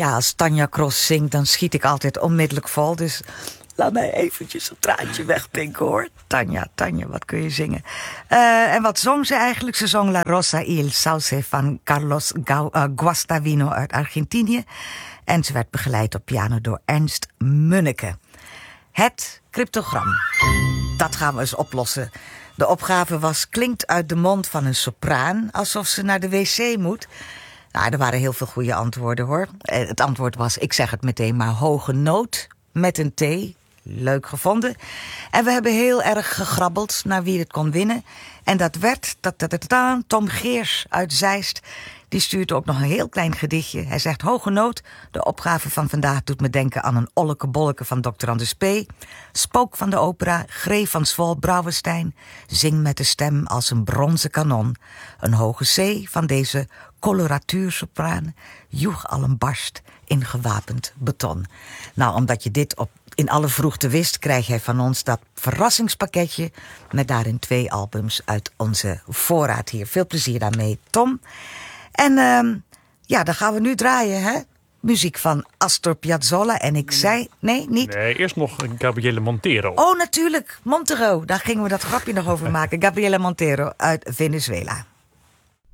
Ja, als Tanja Cross zingt, dan schiet ik altijd onmiddellijk vol. Dus laat mij eventjes een traantje wegpinken, hoor. Tanja, wat kun je zingen? En wat zong ze eigenlijk? Ze zong La Rosa y el Sauce van Carlos Guastavino uit Argentinië. En ze werd begeleid op piano door Ernst Munneke. Het cryptogram. Dat gaan we eens oplossen. De opgave was: klinkt uit de mond van een sopraan alsof ze naar de wc moet. Nou, er waren heel veel goede antwoorden, hoor. Het antwoord was, ik zeg het meteen maar, hoge noot met een T. Leuk gevonden. En we hebben heel erg gegrabbeld naar wie het kon winnen. En dat werd Tom Geers uit Zeist. Die stuurt ook nog een heel klein gedichtje. Hij zegt: hoge noot, de opgave van vandaag doet me denken aan een olleke bolleke van Dr. Anders P. Spook van de opera, Gree van Swol Brouwenstein. Zing met de stem als een bronzen kanon. Een hoge C van deze coloratuursopraan joeg al een barst in gewapend beton. Nou, omdat je dit in alle vroegte wist, krijg jij van ons dat verrassingspakketje met daarin 2 albums uit onze voorraad hier. Veel plezier daarmee, Tom. En dan gaan we nu draaien, hè? Muziek van Astor Piazzolla. En ik zei... Nee, niet? Nee, eerst nog Gabriele Montero. Oh, natuurlijk. Montero. Daar gingen we dat grapje nog over maken. Gabriela Montero uit Venezuela.